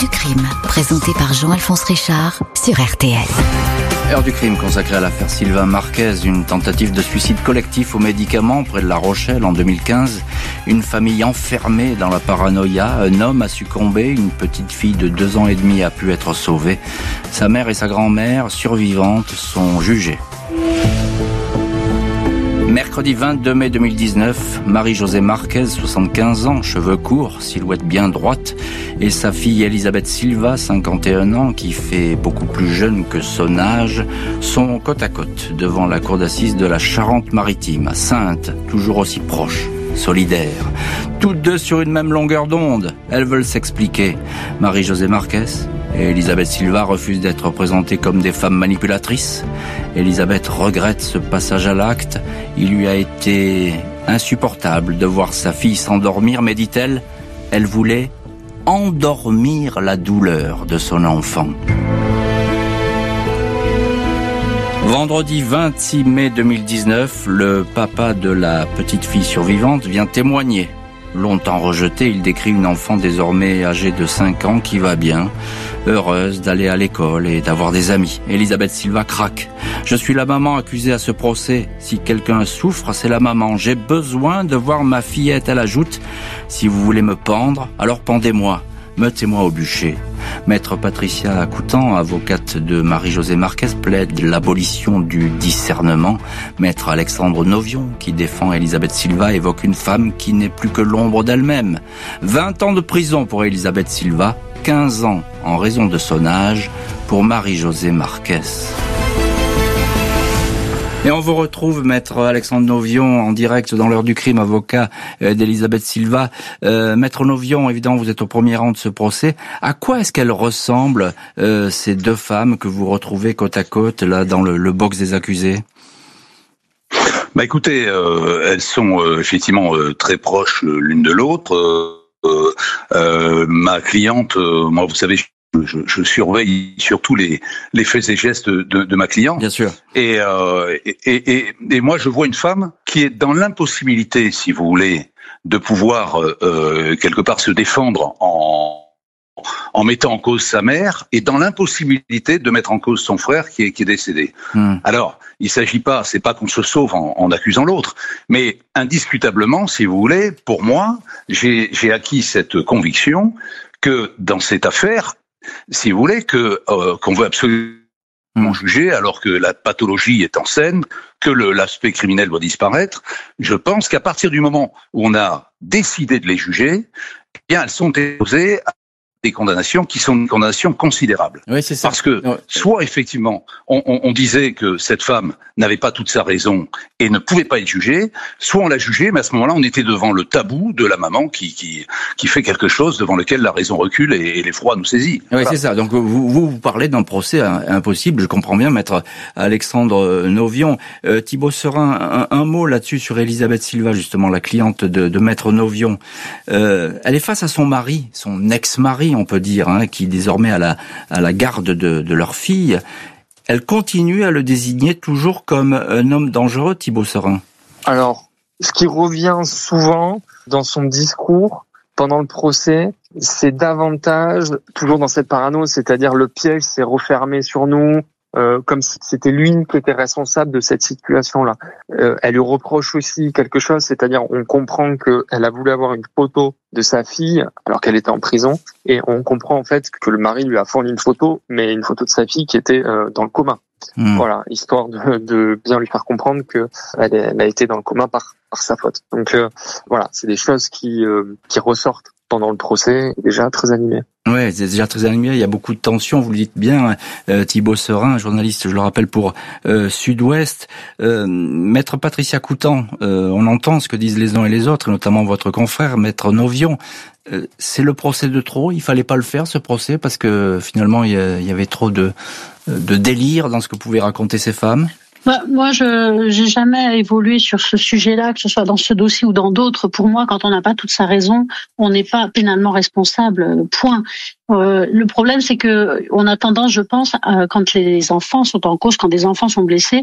du crime, présenté par Jean-Alphonse Richard sur RTL. Heure du crime consacrée à l'affaire Sylvain Marquez, une tentative de suicide collectif aux médicaments près de La Rochelle en 2015. Une famille enfermée dans la paranoïa, un homme a succombé, une petite fille de 2 ans et demi a pu être sauvée. Sa mère et sa grand-mère, survivantes, sont jugées. Mercredi 22 mai 2019, Marie-Josée Marquez, 75 ans, cheveux courts, silhouette bien droite, et sa fille Elisabeth Silva, 51 ans, qui fait beaucoup plus jeune que son âge, sont côte à côte devant la cour d'assises de la Charente-Maritime, à Saintes, toujours aussi proches, solidaires. Toutes deux sur une même longueur d'onde, elles veulent s'expliquer. Marie-Josée Marquez et Elisabeth Silva refusent d'être présentées comme des femmes manipulatrices. Elisabeth regrette ce passage à l'acte. Il lui a été insupportable de voir sa fille s'endormir, mais dit-elle, elle voulait endormir la douleur de son enfant. Vendredi 26 mai 2019, le papa de la petite fille survivante vient témoigner. Longtemps rejeté, il décrit une enfant désormais âgée de 5 ans qui va bien, heureuse d'aller à l'école et d'avoir des amis. Elisabeth Silva craque. Je suis la maman accusée à ce procès. Si quelqu'un souffre, c'est la maman. J'ai besoin de voir ma fillette. Elle ajoute, si vous voulez me pendre, alors pendez-moi. Mettez-moi au bûcher. Maître Patricia Coutan, avocate de Marie-Josée Marquez, plaide l'abolition du discernement. Maître Alexandre Novion, qui défend Elisabeth Silva, évoque une femme qui n'est plus que l'ombre d'elle-même. 20 ans de prison pour Elisabeth Silva, 15 ans en raison de son âge pour Marie-Josée Marquez. Et on vous retrouve, Maître Alexandre Novion, en direct dans l'heure du crime, avocat d'Elisabeth Silva. Maître Novion, évidemment, vous êtes au premier rang de ce procès. À quoi est-ce qu'elles ressemblent, ces deux femmes que vous retrouvez côte à côte, là, dans le box des accusés ? Écoutez, elles sont effectivement très proches l'une de l'autre. Ma cliente, moi, vous savez, je surveille surtout les faits et gestes de ma cliente. Bien sûr. Et moi, je vois une femme qui est dans l'impossibilité, si vous voulez, de pouvoir quelque part se défendre en mettant en cause sa mère, et dans l'impossibilité de mettre en cause son frère qui est décédé. Alors, il s'agit pas, c'est pas qu'on se sauve en accusant l'autre, mais indiscutablement, si vous voulez, pour moi, j'ai acquis cette conviction que dans cette affaire, si vous voulez, qu'on veut absolument juger alors que la pathologie est en scène, que l'aspect criminel doit disparaître, je pense qu'à partir du moment où on a décidé de les juger, eh bien, elles sont déposées à des condamnations qui sont des condamnations considérables. Oui, c'est ça. Parce que soit effectivement on disait que cette femme n'avait pas toute sa raison et ne pouvait pas être jugée, soit on l'a jugée, mais à ce moment-là on était devant le tabou de la maman qui fait quelque chose devant lequel la raison recule et l'effroi nous saisit. Oui, voilà. C'est ça. Donc vous parlez d'un procès impossible, je comprends bien, maître Alexandre Novion. Thibaut Serin, un mot là-dessus sur Elisabeth Silva, justement la cliente de maître Novion. Elle est face à son mari, son ex-mari, on peut dire, qui désormais à la garde de leur fille. Elle continue à le désigner toujours comme un homme dangereux, Thibaut Serin. Alors, ce qui revient souvent dans son discours pendant le procès, c'est davantage, toujours dans cette parano, c'est-à-dire le piège s'est refermé sur nous, comme si c'était lui qui était responsable de cette situation-là. Elle lui reproche aussi quelque chose, c'est-à-dire on comprend qu'elle a voulu avoir une photo de sa fille alors qu'elle était en prison, et on comprend en fait que le mari lui a fourni une photo, mais une photo de sa fille qui était dans le coma. Voilà, histoire de bien lui faire comprendre que elle a été dans le coma par sa faute. Donc voilà, c'est des choses qui ressortent pendant le procès, déjà très animé. Ouais, c'est déjà très animé, il y a beaucoup de tensions, vous le dites bien, Thibaut Serin, journaliste, je le rappelle, pour Sud-Ouest. Maître Patricia Coutan, on entend ce que disent les uns et les autres, et notamment votre confrère, Maître Novion. C'est le procès de trop, il fallait pas le faire, ce procès, parce que finalement, il y avait trop de délire dans ce que pouvaient raconter ces femmes. Moi, j'ai jamais évolué sur ce sujet-là, que ce soit dans ce dossier ou dans d'autres. Pour moi, quand on n'a pas toute sa raison, on n'est pas pénalement responsable. Point. Le problème, c'est que on a tendance, je pense, quand les enfants sont en cause, quand des enfants sont blessés,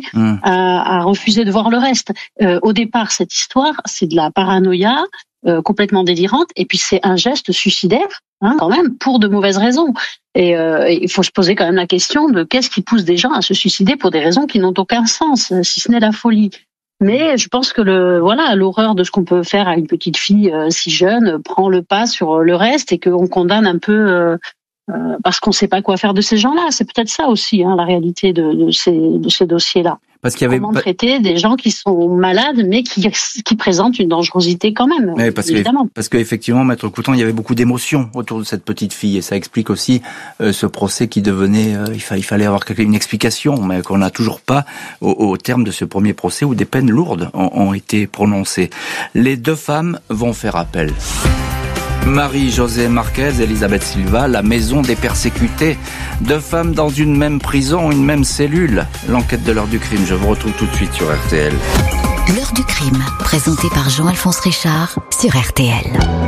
à refuser de voir le reste. Au départ, cette histoire, c'est de la paranoïa complètement délirante, et puis c'est un geste suicidaire. quand même, pour de mauvaises raisons. Et il faut se poser quand même la question de qu'est-ce qui pousse des gens à se suicider pour des raisons qui n'ont aucun sens, si ce n'est la folie. Mais je pense que l'horreur de ce qu'on peut faire à une petite fille si jeune prend le pas sur le reste et qu'on condamne un peu parce qu'on ne sait pas quoi faire de ces gens-là. C'est peut-être ça aussi, la réalité de ces dossiers-là. Parce qu'il y avait comment traiter des gens qui sont malades mais qui présentent une dangerosité quand même. Oui, évidemment. Parce que effectivement, Maître Coutan, il y avait beaucoup d'émotions autour de cette petite fille et ça explique aussi ce procès qui devenait. Il fallait avoir une explication, mais qu'on n'a toujours pas au terme de ce premier procès où des peines lourdes ont été prononcées. Les 2 femmes vont faire appel. Marie-Josée Marquez, Elisabeth Silva, la maison des persécutés. 2 femmes dans une même prison, une même cellule. L'enquête de l'heure du crime, je vous retrouve tout de suite sur RTL. L'heure du crime, présentée par Jean-Alphonse Richard sur RTL.